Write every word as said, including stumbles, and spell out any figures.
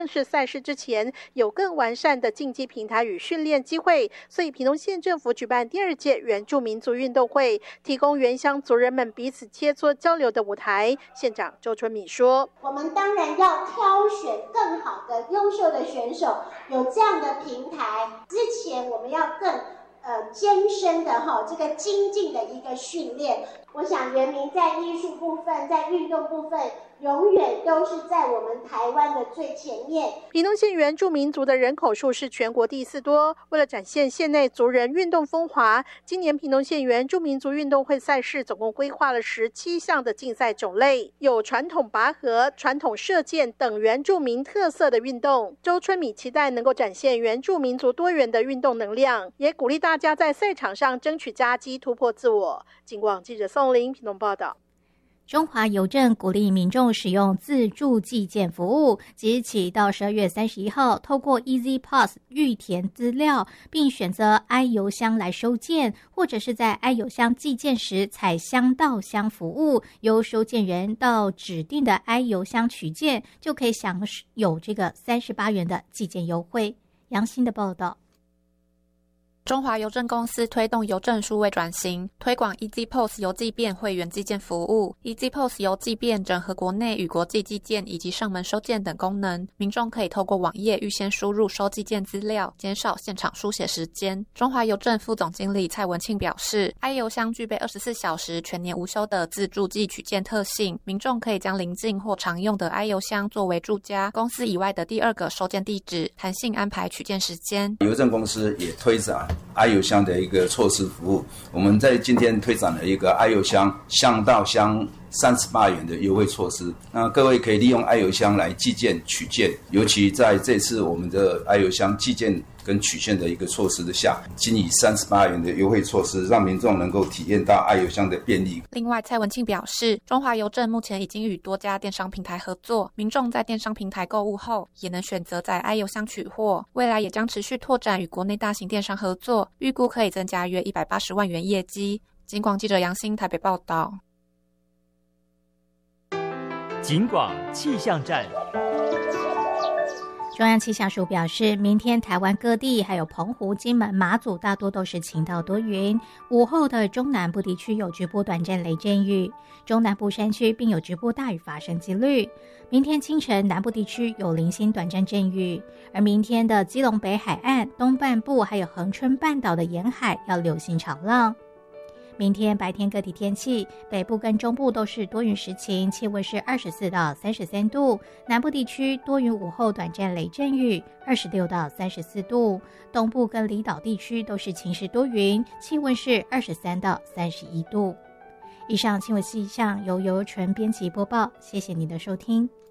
正式赛事之前有更完善的竞技平台与训练机会，所以屏东县政府举办第二届原住民族运动会，提供原乡族人们彼此切磋交流的舞台。县长周春米说， 我们当然要挑选更好的优秀的选手，有这样的平台之前我们要更呃艰深的哈这个精进的一个训练。我想原民在艺术部分，在运动部分永远都是在我们台湾的最前面。 屏东县原住民族的人口数是全国第四多，为了展现县内族人运动风华，今年屏东县原住民族运动会赛事总共规划了十七项的竞赛种类，有传统拔河、传统射箭等原住民特色的运动。周春米期待能够展现原住民族多元的运动能量，也鼓励大家在赛场上争取佳绩，突破自我。警广记者宋林屏东报道。 中华邮政鼓励民众使用自助寄件服务，即日起到十二月三十一号，透过 Easy Pass 预填资料，并选择 I 邮箱来收件，或者是在 I 邮箱寄件时采箱到箱服务，由收件人到指定的 I 邮箱取件，就可以享有这个三十八元的寄件优惠。杨欣的报道。 中华邮政公司推动邮政数位转型，推广 Easy Post 邮寄便会员寄件服务。Easy Post 邮寄便整合国内与国际寄件以及上门收件等功能，民众可以透过网页预先输入收寄件资料，减少现场书写时间。中华邮政副总经理蔡文庆表示 ，I 邮箱具备二十四小时全年无休的自助寄取件特性，民众可以将邻近或常用的 I 邮箱作为住家、公司以外的第二个收件地址，弹性安排取件时间。 邮政公司也推展I 邮箱的一个措施服务，我们在今天推展了一个 I 邮箱箱到箱三十八元的优惠措施。那各位可以利用 I 邮箱来寄件取件，尤其在这次我们的 I 邮箱寄件跟取件的一个措施的下，仅以三十八元的优惠措施，让民众能够体验到 I 邮箱的便利。 另外，蔡文庆表示，中华邮政目前已经与多家电商平台合作，民众在电商平台购物后，也能选择在 I 邮箱取货。未来也将持续拓展与国内大型电商合作，预估可以增加约一百八十万元业绩。警广记者杨欣台北报道。 警广气象站。 中央气象署表示，明天台湾各地还有澎湖、金门、马祖大多都是晴到多云，午后的中南部地区有局部短暂雷阵雨，中南部山区并有局部大雨发生几率。明天清晨南部地区有零星短暂阵雨，而明天的基隆北海岸、东半部还有恒春半岛的沿海要留心潮浪。明天白天各地天气，北部跟中部都是多云时晴，气温是二十四到三十三度，南部地区多云，午后短暂雷阵雨，二十六到三十四度，东部跟离岛地区都是晴时多云，气温是二十三到三十一度。以上新闻气象由尤纯编辑播报，谢谢您的收听。